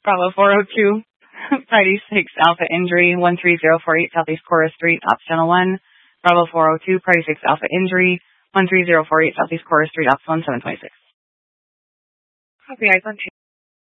Bravo 402, Friday 6 Alpha Injury, 13048 Southeast Cora Street, Ops Channel 1. Bravo 402, Friday 6 Alpha Injury, 13048 Southeast Cora Street, Ops 1 726. Copy, eyes on